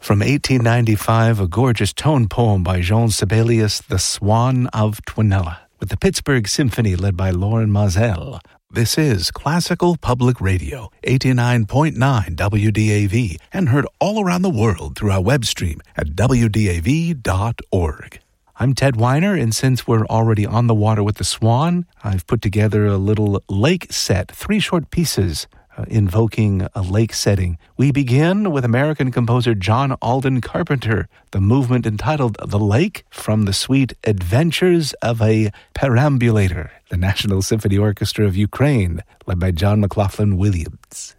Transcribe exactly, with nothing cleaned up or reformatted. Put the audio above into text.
From eighteen ninety-five, a gorgeous tone poem by Jean Sibelius, The Swan of Twinella, with the Pittsburgh Symphony led by Lauren Mazel. This is Classical Public Radio, eighty-nine point nine W D A V, and heard all around the world through our web stream at W D A V dot org. I'm Ted Weiner, and since we're already on the water with the Swan, I've put together a little lake set, three short pieces uh, invoking a lake setting. We begin with American composer John Alden Carpenter, the movement entitled The Lake, from the suite Adventures of a Perambulator, the National Symphony Orchestra of Ukraine, led by John McLaughlin Williams.